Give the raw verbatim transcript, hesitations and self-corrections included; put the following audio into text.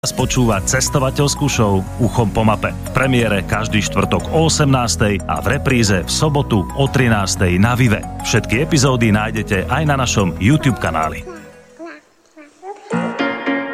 Počúvať cestovateľskú show Uchom po mape. V premiére každý štvrtok o osemnástej a v repríze v sobotu o trinástej na Vive. Všetky epizódy nájdete aj na našom YouTube kanáli.